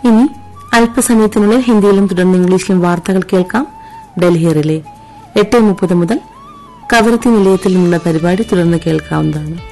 ഇനി അല്പസമയത്തിനുള്ളിൽ ഹിന്ദിയിലും തുടർന്ന് ഇംഗ്ലീഷിലും വാർത്തകൾ കേൾക്കാം. ഡൽഹിയിലെ 8:30 മുതൽ കവരത്തി നിലയത്തിൽ നിന്നുള്ള പരിപാടി തുടർന്ന് കേൾക്കാവുന്നതാണ്.